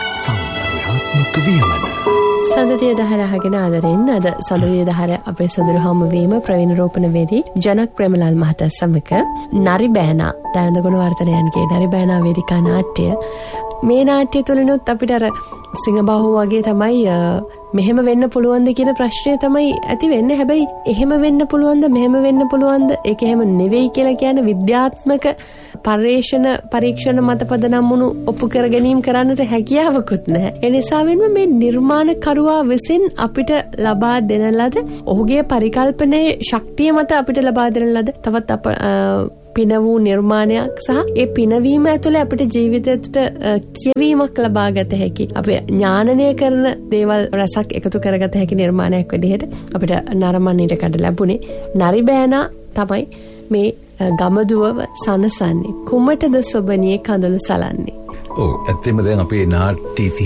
සෞන්දර්යාත්මක වියමන. සඳතිය දහර අහගෙන ආදරෙන් අද සඳතිය දහර අපේ සොඳුරු හමුවීම ප්‍රවීණ රෝපණවේදී ජනක් ප්‍රේමලාල් මහතා සමග නරි බෑනා දයන්ද ගුණවර්ධනයන්ගේ නරි බෑනා වේදිකා නාට්‍ය. මේ නාට්‍ය තුළිනුත් අපිට අර සිංහබාහුව වගේ තමයි මෙහෙම වෙන්න පුළුවන්ද කියන ප්‍රශ්නය තමයි ඇති වෙන්නේ. හැබැයි එහෙම වෙන්න පුළුවන්ද මෙහෙම වෙන්න පුළුවන්ද ඒක එහෙම නෙවෙයි කියලා කියන විද්‍යාත්මක පරීක්ෂණ මත පදනම් වුණු ඔප්පු කර ගැනීම කරන්නට හැකියාවකුත් නැහැ. ඒ නිසා වෙනම මේ නිර්මාණකරුවා විසින් අපිට ලබා දෙන ලද ඔහුගේ පරිකල්පනයේ ශක්තිය මත අපිට ලබා දෙන ලද තවත් පින වූ නිර්මාණයක් සහ ඒ පිනවීම ඇතුළේ අපිට ජීවිතයට කියවීමක් ලබා ගත හැකි අපේ ඥානනය කරන දේවල් රසක් එකතු කරගත හැකි නිර්මාණයක් විදිහට අපිට නරඹන්නට කඩ ලැබුණේ නරි බෑනා තමයි මේ ගමදුවව සනසන්නේ. කුමටද සොබණියේ කඳුළු සලන්නේ. ඇත්තෙම දැන් අපේ නාට්‍ය